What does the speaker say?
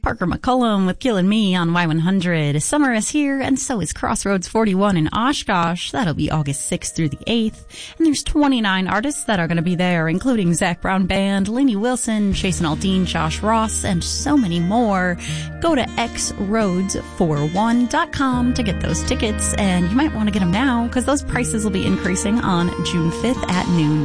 Parker McCullum with Killin' Me on Y100. Summer is here, and so is Crossroads 41 in Oshkosh. That'll be August 6th through the 8th. And there's 29 artists that are going to be there, including Zach Brown Band, Lainey Wilson, Jason Aldean, Josh Ross, and so many more. Go to xroads41.com to get those tickets, and you might want to get them now because those prices will be increasing on June 5th at noon.